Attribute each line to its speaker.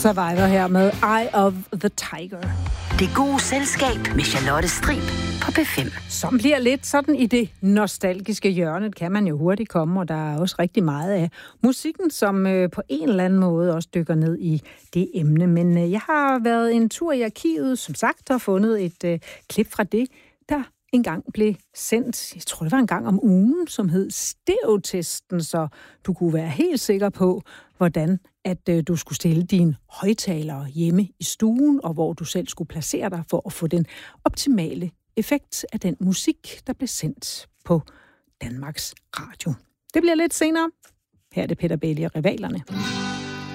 Speaker 1: Survivor her med Eye of the Tiger.
Speaker 2: Det gode selskab med Charlotte Strib på P5.
Speaker 1: Som bliver lidt sådan i det nostalgiske hjørne, kan man jo hurtigt komme, og der er også rigtig meget af musikken, som på en eller anden måde også dykker ned i det emne. Men jeg har været en tur i arkivet, som sagt, og fundet et klip fra det, der engang blev sendt, jeg tror det var en gang om ugen, som hed Stereotesten, så du kunne være helt sikker på, hvordan at du skulle stille dine højttalere hjemme i stuen, og hvor du selv skulle placere dig for at få den optimale effekt af den musik, der blev sendt på Danmarks Radio. Det bliver lidt senere. Her er det Peter Belli og Rivalerne.